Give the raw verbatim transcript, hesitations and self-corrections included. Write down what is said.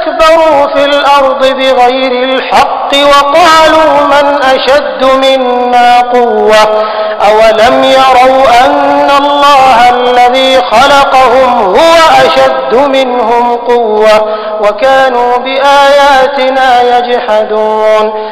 اسْتَكْبَرُوا فِي الْأَرْضِ بِغَيْرِ الْحَقِّ وَقَالُوا مَنْ أَشَدُّ مِنَّا قُوَّةً أَوَلَمْ يَرَوْا أَنَّ اللَّهَ الَّذِي خَلَقَهُمْ هُوَ أَشَدُّ مِنْهُمْ قُوَّةً وَكَانُوا بِآيَاتِنَا يَجْحَدُونَ